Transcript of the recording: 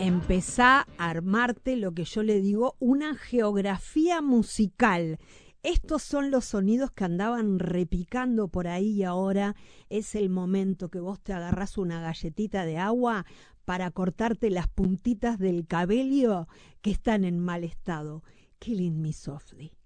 empezá a armarte lo que yo le digo una geografía musical. Estos son los sonidos que andaban repicando por ahí y ahora es el momento que vos te agarrás una galletita de agua para cortarte las puntitas del cabello que están en mal estado. Killing Me Softly.